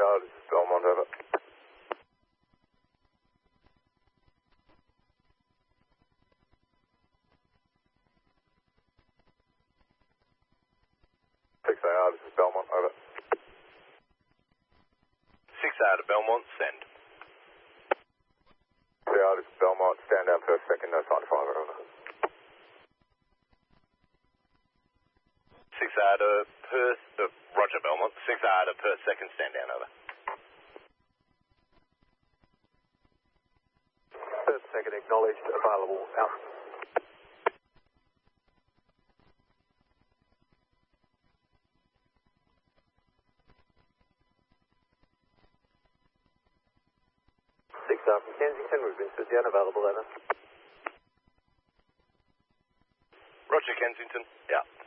this is Belmont, over. 6AR, this is Belmont, over. 6AR to Belmont, send. 6AR, this is Belmont, stand down first, second, no sign of fire, over. 6AR to Perth, Roger Belmont, 6AR to Perth, second, stand down, over. Perth, second, acknowledged, available, out. From Kensington, we've been stood down, available, over. Roger Kensington, yeah.